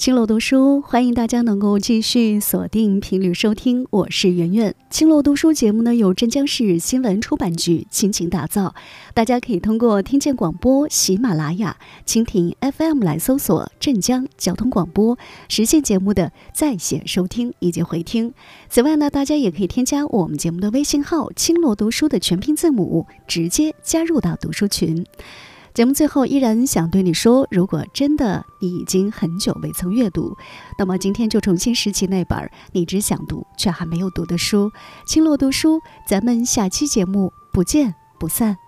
青楼读书，欢迎大家能够继续锁定频率收听，我是圆圆。青楼读书节目呢，由镇江市新闻出版局倾情打造，大家可以通过听见广播、喜马拉雅、蜻蜓 FM 来搜索镇江交通广播，实现节目的在线收听以及回听。此外呢，大家也可以添加我们节目的微信号青楼读书的全拼字母，直接加入到读书群。节目最后依然想对你说，如果真的你已经很久未曾阅读，那么今天就重新拾起那本你只想读却还没有读的书。青楼读书，咱们下期节目不见不散。